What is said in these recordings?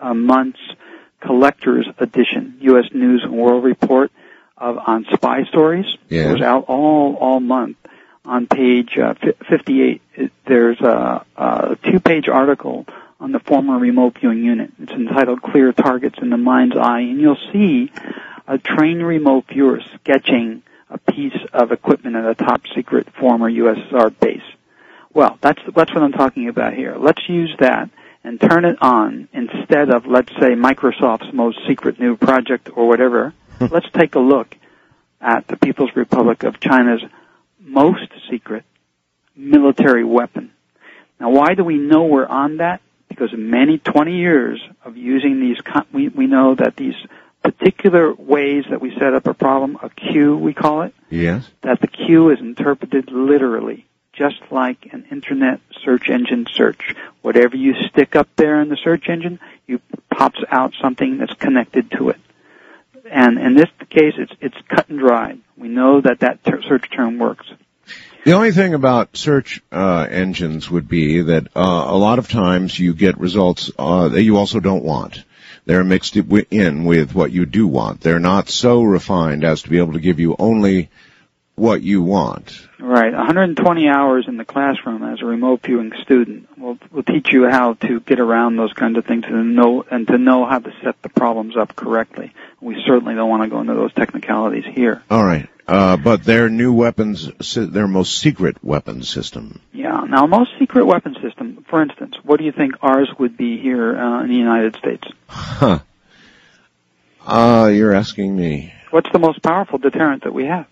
month's collector's edition, U.S. News and World Report on spy stories. Yeah. It was out all month. On page 58, there's a 2-page article on the former remote viewing unit. It's entitled Clear Targets in the Mind's Eye, and you'll see a trained remote viewer sketching a piece of equipment at a top-secret former USSR base. Well, that's what I'm talking about here. Let's use that and turn it on instead of, let's say, Microsoft's most secret new project or whatever. Let's take a look at the People's Republic of China's most secret military weapon. Now, why do we know we're on that? Because in 20 years of using these, we know that these particular ways that we set up a problem, a queue we call it, yes, that the queue is interpreted literally, just like an internet search engine search. Whatever you stick up there in the search engine, pops out something that's connected to it. And in this case, it's cut and dried. We know that search term works. The only thing about search engines would be that a lot of times you get results that you also don't want. They're mixed in with what you do want. They're not so refined as to be able to give you only what you want. Right. 120 hours in the classroom as a remote viewing student will teach you how to get around those kinds of things and to know how to set the problems up correctly. We certainly don't want to go into those technicalities here. All right. But their new weapons, their most secret weapons system. Yeah. Now, most secret weapon system, for instance, what do you think ours would be here in the United States? Huh. You're asking me. What's the most powerful deterrent that we have?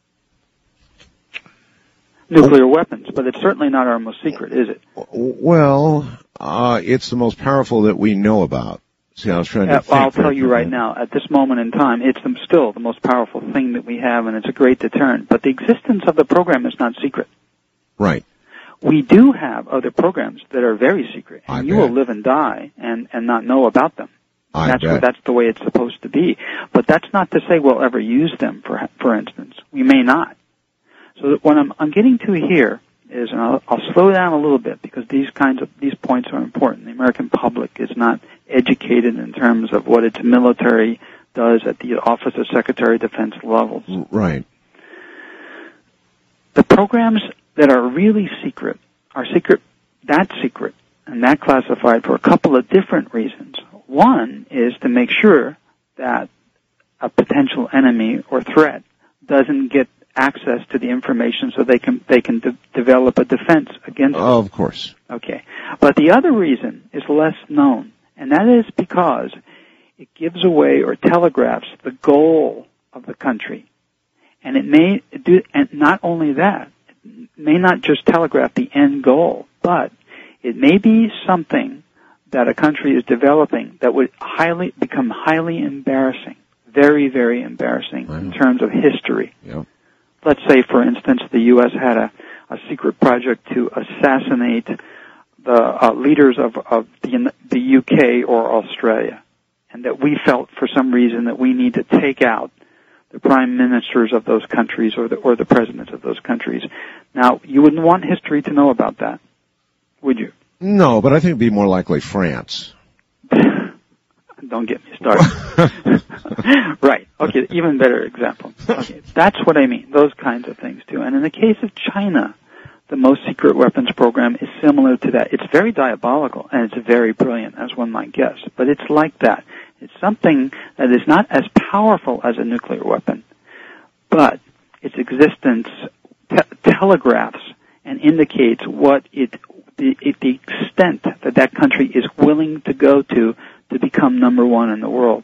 Nuclear weapons, but it's certainly not our most secret, is it? Well, it's the most powerful that we know about. See, I was trying to think. I'll tell you right now, at this moment in time, it's still the most powerful thing that we have, and it's a great deterrent. But the existence of the program is not secret. Right. We do have other programs that are very secret, and you bet. will live and die and not know about them. I bet. That's the way it's supposed to be. But that's not to say we'll ever use them, for instance. We may not. So what I'm getting to here is, and I'll slow down a little bit because these points are important. The American public is not educated in terms of what its military does at the Office of Secretary of Defense levels. Right. The programs that are really secret are secret, and that classified for a couple of different reasons. One is to make sure that a potential enemy or threat doesn't get access to the information so they can develop a defense against it. Of course. Okay. But the other reason is less known, and that is because it gives away or telegraphs the goal of the country. And it may do, and not only that, it may not just telegraph the end goal, but it may be something that a country is developing that would become highly embarrassing, very, very embarrassing in terms of history. Yep. Let's say, for instance, the U.S. had a secret project to assassinate the leaders of the U.K. or Australia, and that we felt for some reason that we need to take out the prime ministers of those countries or the presidents of those countries. Now, you wouldn't want history to know about that, would you? No, but I think it'd be more likely France. Don't get me started. Right. Okay, even better example. Okay, that's what I mean, those kinds of things too. And in the case of China, the most secret weapons program is similar to that. It's very diabolical and it's very brilliant, as one might guess. But it's like that. It's something that is not as powerful as a nuclear weapon, but its existence telegraphs and indicates what the extent that country is willing to go to become number one in the world.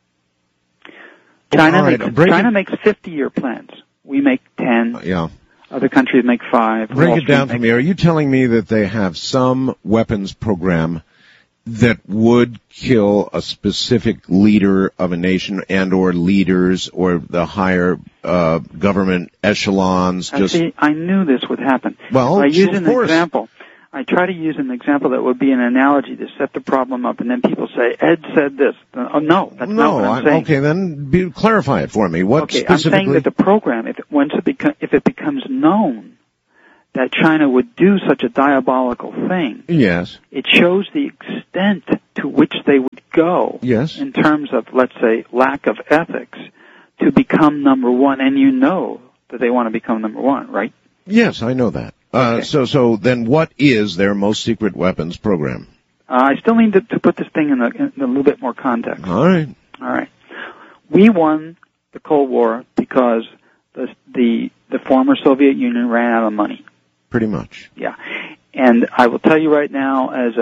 China makes 50-year plans. We make 10. Yeah. Other countries make 5. Break it down for me. Are you telling me that they have some weapons program that would kill a specific leader of a nation and or leaders or the higher government echelons? See, I knew this would happen. Well, I use of an course. example. I try to use an example that would be an analogy to set the problem up, and then people say, Ed said this. Oh, no, that's not what I'm saying. Okay, then clarify it for me. What okay, specifically? I'm saying that the program, if it becomes known that China would do such a diabolical thing. Yes. It shows the extent to which they would go Yes. in terms of, let's say, lack of ethics to become number one. And you know that they want to become number one, right? Yes, I know that. Okay. So then what is their most secret weapons program? I still need to put this thing in a little bit more context. All right. All right. We won the Cold War because the former Soviet Union ran out of money. Pretty much. Yeah. And I will tell you right now, as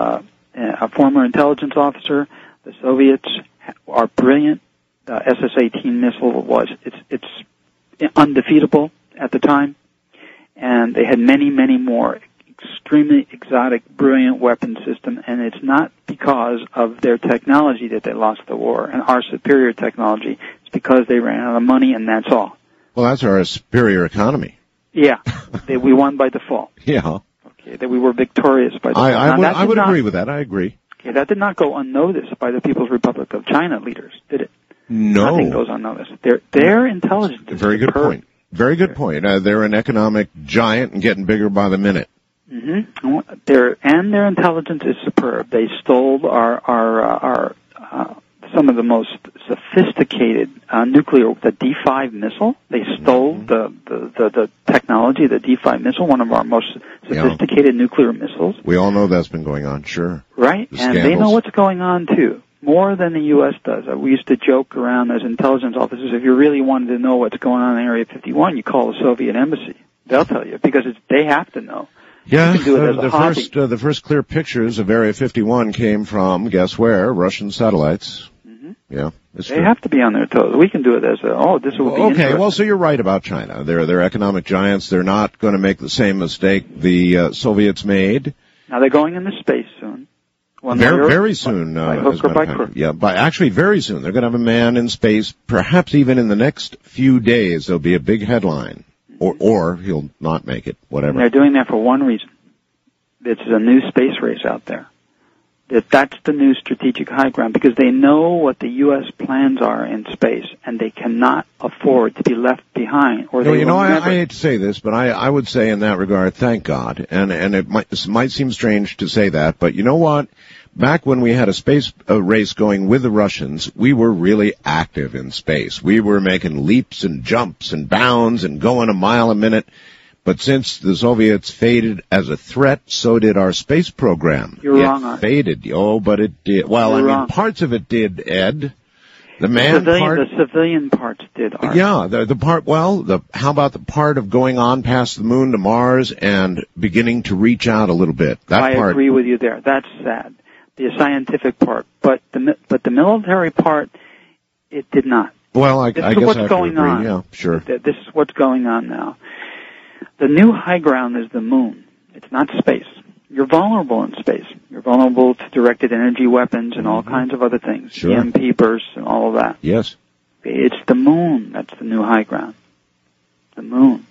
a former intelligence officer, the Soviets are brilliant. The SS-18 missile it's undefeatable at the time. And they had many, many more extremely exotic, brilliant weapon system, and it's not because of their technology that they lost the war and our superior technology. It's because they ran out of money, and that's all. Well, that's our superior economy. Yeah, we won by default. Yeah. Okay, that we were victorious by default. I would agree with that. I agree. Okay, that did not go unnoticed by the People's Republic of China leaders, did it? No. Nothing goes unnoticed. Their intelligence is very good superb. point. Very good point. They're an economic giant and getting bigger by the minute. Mm-hmm. Their intelligence is superb. They stole our some of the most sophisticated nuclear, the D5 missile. They stole the technology, the D5 missile, one of our most sophisticated nuclear missiles. We all know that's been going on, sure. Right, and they know what's going on too, more than the U.S. does. We used to joke around as intelligence officers, if you really wanted to know what's going on in Area 51, you call the Soviet embassy. They'll tell you, because they have to know. Yeah, the first clear pictures of Area 51 came from, guess where, Russian satellites. Mm-hmm. Yeah, they have to be on their toes. We can do it as this will be okay, well, so you're right about China. They're economic giants. They're not going to make the same mistake the Soviets made. Now they're going into space soon. Very soon. By hook or by crook. Yeah, actually very soon. They're going to have a man in space, perhaps even in the next few days. There'll be a big headline. Or he'll not make it, whatever. And they're doing that for one reason. It's a new space race out there. That's the new strategic high ground, because they know what the U.S. plans are in space, and they cannot afford to be left behind. I hate to say this, but I would say in that regard, thank God. And it might seem strange to say that, but you know what? Back when we had a space race going with the Russians, we were really active in space. We were making leaps and jumps and bounds and going a mile a minute. But since the Soviets faded as a threat, so did our space program. You're wrong, Art. It faded. Oh, but it did. Well, wrong. Parts of it did, Ed. The civilian parts did, Art. Yeah, the part, how about the part of going on past the moon to Mars and beginning to reach out a little bit? I agree with you there. That's sad. The scientific part, but the military part, it did not. Well, I guess what's I have going to agree. on. Yeah, sure. This is what's going on now. The new high ground is the moon. It's not space. You're vulnerable in space. You're vulnerable to directed energy weapons and all kinds of other things. Sure. EMP bursts and all of that. Yes. It's the moon that's the new high ground. The moon.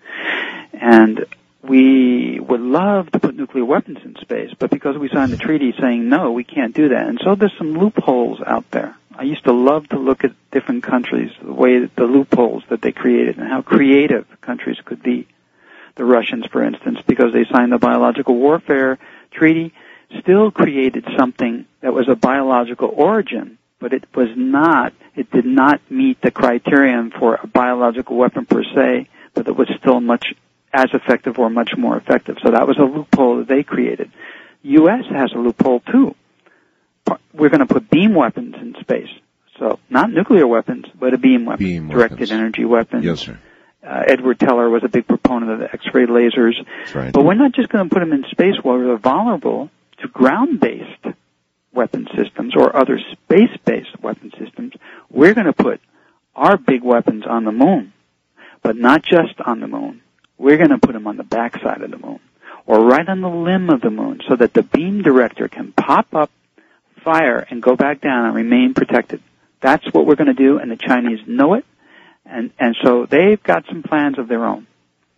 And we would love to put nuclear weapons in space, but because we signed the treaty saying no, we can't do that. And so there's some loopholes out there. I used to love to look at different countries, the loopholes that they created and how creative countries could be. The Russians, for instance, because they signed the biological warfare treaty, still created something that was a biological origin, but it did not meet the criterion for a biological weapon per se, but it was still much as effective or much more effective. So that was a loophole that they created. U.S. has a loophole too. We're going to put beam weapons in space. So not nuclear weapons, but a beam weapon. Directed energy weapons. Yes, sir. Edward Teller was a big proponent of the X-ray lasers. That's right. But we're not just going to put them in space where they're vulnerable to ground-based weapon systems or other space-based weapon systems. We're going to put our big weapons on the moon, but not just on the moon. We're going to put them on the backside of the moon or right on the limb of the moon so that the beam director can pop up, fire, and go back down and remain protected. That's what we're going to do, and the Chinese know it. And so they've got some plans of their own.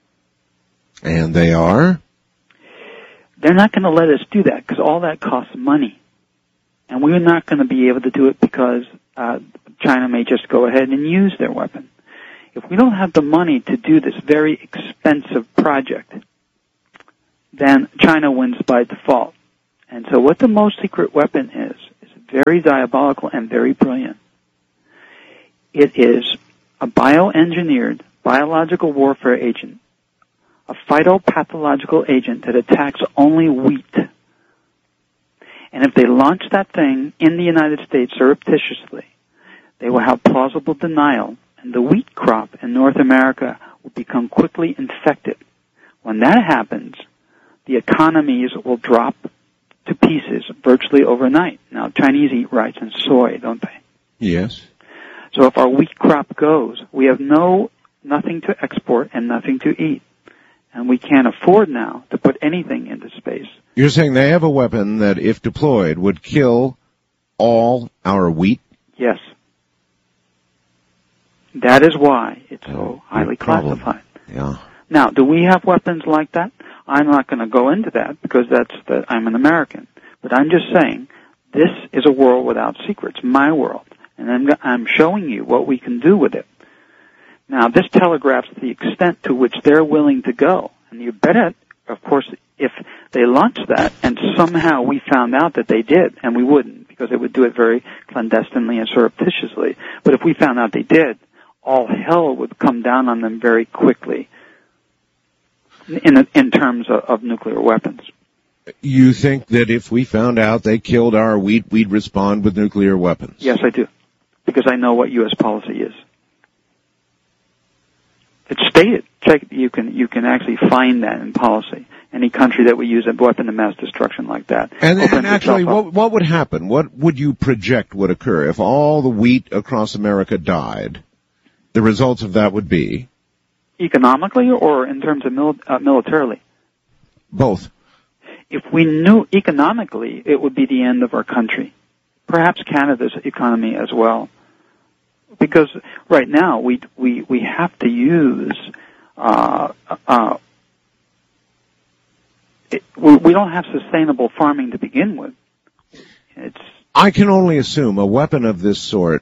And they are? They're not going to let us do that because all that costs money. And we're not going to be able to do it because China may just go ahead and use their weapon. If we don't have the money to do this very expensive project, then China wins by default. And so what the most secret weapon is very diabolical and very brilliant. It is a bioengineered biological warfare agent, a phytopathological agent that attacks only wheat. And if they launch that thing in the United States surreptitiously, they will have plausible denial, and the wheat crop in North America will become quickly infected. When that happens, the economies will drop to pieces virtually overnight. Now, Chinese eat rice and soy, don't they? Yes. So if our wheat crop goes, we have nothing to export and nothing to eat. And we can't afford now to put anything into space. You're saying they have a weapon that, if deployed, would kill all our wheat? Yes. That is why it's so highly classified. Yeah. Now, do we have weapons like that? I'm not going to go into that because I'm an American. But I'm just saying, this is a world without secrets, my world. And I'm showing you what we can do with it. Now, this telegraphs the extent to which they're willing to go. And you bet, of course, if they launched that and somehow we found out that they did, and we wouldn't, because they would do it very clandestinely and surreptitiously. But if we found out they did, all hell would come down on them very quickly in terms of nuclear weapons. You think that if we found out they killed our wheat, we'd respond with nuclear weapons? Yes, I do, because I know what U.S. policy is. It's stated. Check. You can actually find that in policy. Any country that would use a weapon of mass destruction like that. And actually, what would happen? What would you project would occur if all the wheat across America died? The results of that would be? Economically or in terms of militarily? Both. If we knew economically, it would be the end of our country. Perhaps Canada's economy as well. Because right now we have to use we don't have sustainable farming to begin with. I can only assume a weapon of this sort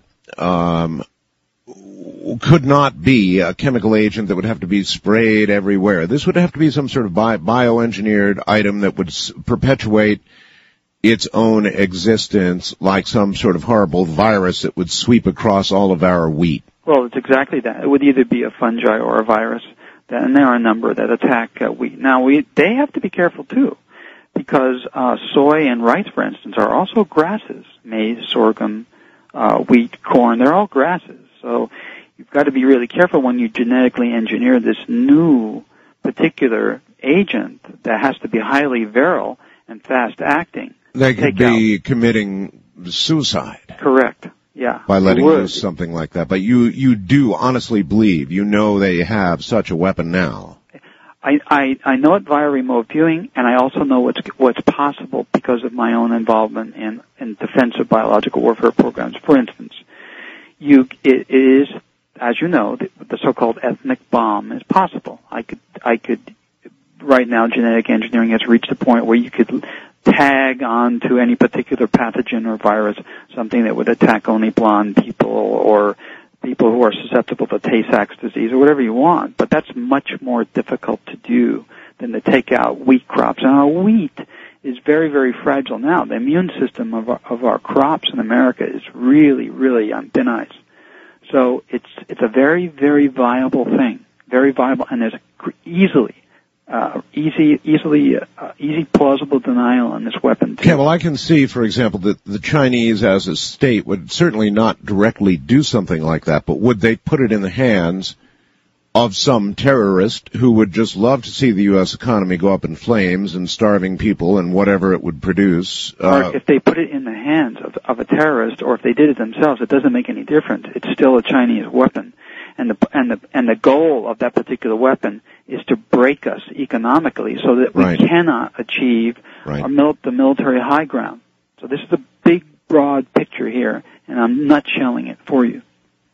could not be a chemical agent that would have to be sprayed everywhere. This would have to be some sort of bioengineered item that would perpetuate its own existence like some sort of horrible virus that would sweep across all of our wheat. Well, it's exactly that. It would either be a fungi or a virus, and there are a number that attack wheat. Now, they have to be careful, too, because soy and rice, for instance, are also grasses. Maize, sorghum, wheat, corn, they're all grasses. So you've got to be really careful when you genetically engineer this new particular agent that has to be highly virile and fast-acting. They could be committing suicide. Correct. Yeah. By letting loose something like that. But you do honestly believe, you know they have such a weapon now. I know it via remote viewing, and I also know what's possible because of my own involvement in defensive biological warfare programs. For instance, it is, as you know, the so-called ethnic bomb is possible. I could right now genetic engineering has reached the point where you could tag on to any particular pathogen or virus something that would attack only blonde people or people who are susceptible to Tay-Sachs disease or whatever you want. But that's much more difficult to do than to take out wheat crops. And our wheat is very, very fragile now. The immune system of our crops in America is really, really on thin ice. So it's a very, very viable thing, very viable, and there's easy plausible denial on this weapon too. Yeah, well, I can see, for example, that the Chinese as a state would certainly not directly do something like that, but would they put it in the hands of some terrorist who would just love to see the U.S. economy go up in flames and starving people and whatever it would produce? Or if they put it in the hands of a terrorist, or if they did it themselves, it doesn't make any difference. It's still a Chinese weapon. And the goal of that particular weapon is to break us economically so that we cannot achieve the military high ground. So this is a big, broad picture here, and I'm nutshelling it for you.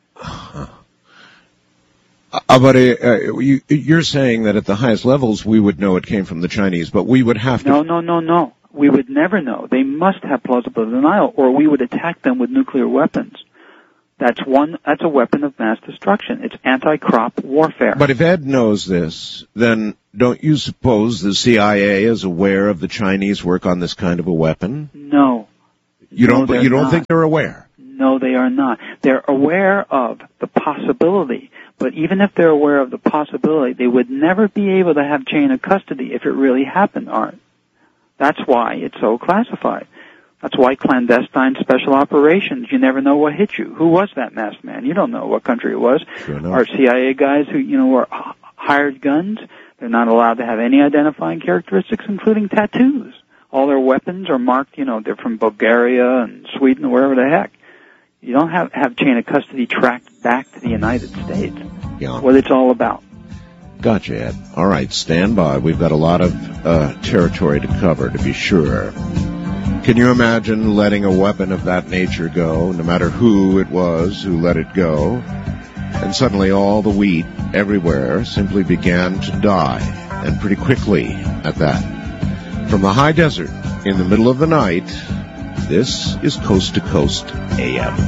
But you're saying that at the highest levels we would know it came from the Chinese, but we would have to... No. We would never know. They must have plausible denial, or we would attack them with nuclear weapons. That's a weapon of mass destruction. It's anti-crop warfare. But if Ed knows this, then don't you suppose the CIA is aware of the Chinese work on this kind of a weapon? No. You don't think they're aware? No, they are not. They're aware of the possibility, but even if they're aware of the possibility, they would never be able to have chain of custody if it really happened, Art. That's why it's so classified. That's why clandestine special operations, you never know what hit you. Who was that masked man? You don't know what country it was. Sure enough. Our CIA guys who, were hired guns, they're not allowed to have any identifying characteristics, including tattoos. All their weapons are marked, they're from Bulgaria and Sweden or wherever the heck. You don't have chain of custody tracked back to the United States. Yeah. What it's all about. Gotcha, Ed. All right, stand by. We've got a lot of territory to cover, to be sure. Can you imagine letting a weapon of that nature go, no matter who it was who let it go, and suddenly all the wheat everywhere simply began to die, and pretty quickly at that? From the high desert, in the middle of the night, this is Coast to Coast AM.